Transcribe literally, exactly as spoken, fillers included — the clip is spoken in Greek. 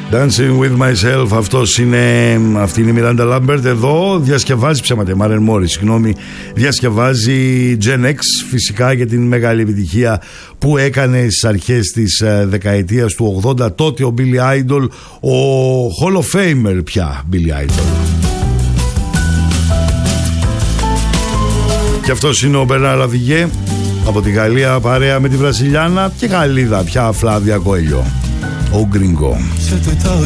Dancing with myself, αυτός είναι, αυτή είναι η Miranda Lambert. Εδώ διασκευάζει ψέματα, Maren Morris, συγγνώμη, διασκευάζει Gen X, φυσικά για την μεγάλη επιτυχία που έκανε στις αρχές της ε, δεκαετίας του ογδόντα. Τότε ο Billy Idol, ο Hall of Famer πια Billy Idol. Και αυτός είναι ο Bernard Lavilliers από τη Γαλλία, παρέα με τη Βραζιλιάνα και Γαλλίδα πια, Φλάβια Κοέλιο. Ο Γκρίνγκο.